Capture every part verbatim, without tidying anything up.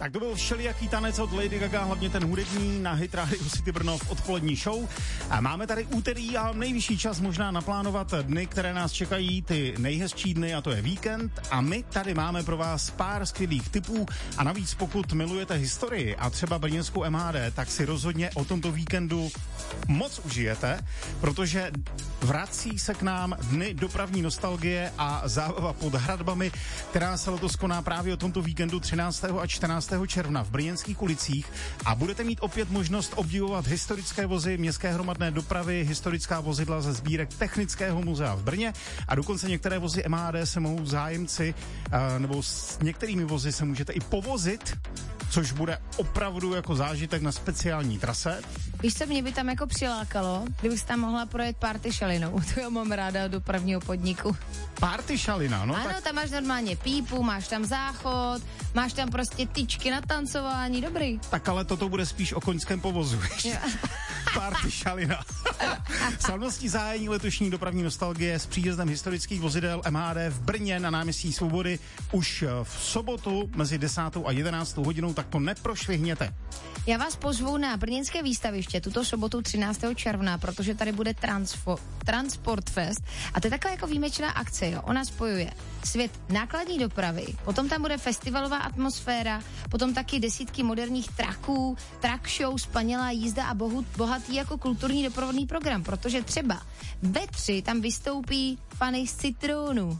Tak to byl všelijaký tanec od Lady Gaga, hlavně ten hudební na Hit Radio City Brno v odpolední show. A máme tady úterý a nejvyšší čas možná naplánovat dny, které nás čekají, ty nejhezčí dny, a to je víkend. A my tady máme pro vás pár skvělých tipů a navíc pokud milujete historii a třeba brněnskou M H D, tak si rozhodně o tomto víkendu moc užijete, protože vrací se k nám dny dopravní nostalgie a zábava pod hradbami, která se letos koná právě o tomto víkendu třináctého a čtrnáctého června v brněnských ulicích a budete mít opět možnost obdivovat historické vozy městské hromadné dopravy, historická vozidla ze sbírek Technického muzea v Brně a dokonce některé vozy M H D se mohou zájemci nebo s některými vozy se můžete i povozit, což bude opravdu jako zážitek na speciální trase. Víš co, mě by tam jako přilákalo, kdybych tam mohla projet party šalinou. To já mám ráda do dopravního podniku. Party šalina, no ano, tak... tam máš normálně pípu, máš tam záchod, máš tam prostě tyčky na tancování, dobrý. Tak ale toto bude spíš o koňském povozu. Party šalina. Slavnostní zahájení letošní dopravní nostalgie s příjezdem historických vozidel M H D v Brně na náměstí Svobody už v sobotu mezi desátou a jedenáctou hodinou, tak to neprošvihněte. Já vás pozvu na brněnské výstaviště tuto sobotu třináctého června, protože tady bude transfo, Transport Fest a to je taková jako výjimečná akce, jo. Ona spojuje svět nákladní dopravy, potom tam bude festivalová atmosféra, potom taky desítky moderních traků, track show, spanělá jízda a bohu, bohatý jako kulturní doprovodný program, protože třeba ve tři tam vystoupí fany z Citronu.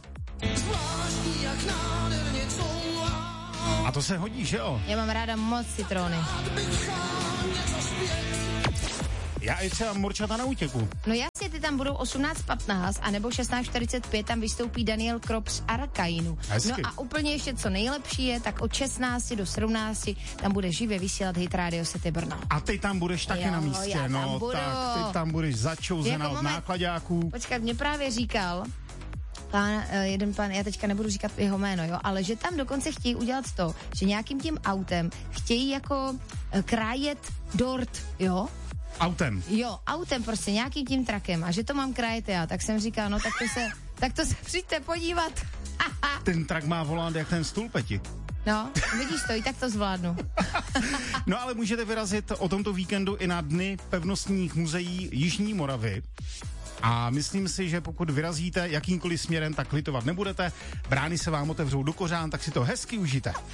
A to se hodí, že jo? Já mám ráda moc citrony. Já i třeba morčata na útěku. No jasně, ty tam budou osmnáct patnáct a nebo šestnáct čtyřicet pět tam vystoupí Daniel Krop z Arkainu. No a úplně ještě co nejlepší je, tak od šestnácti do sedmnácti tam bude živě vysílat Hit Radio City Brno. A ty tam budeš taky jo, na místě, já tam no budu. Tak ty tam budeš začouzená jako od nákladáků. Počkat, mě právě říkal pán, jeden pán, já teďka nebudu říkat jeho jméno, jo, ale že tam dokonce chtějí udělat to, že nějakým tím autem chtějí jako krájet dort, jo? Autem. Jo, autem prostě, nějakým tím trakem a že to mám krájet já, tak jsem říkal, no tak to se, tak to se přijďte podívat. Ten trak má volant jak ten stůl, Peti. No, vidíš to, i tak to zvládnu. No ale můžete vyrazit o tomto víkendu i na dny pevnostních muzeí Jižní Moravy. A myslím si, že pokud vyrazíte jakýmkoliv směrem, tak litovat nebudete. Brány se vám otevřou do kořán, tak si to hezky užijte.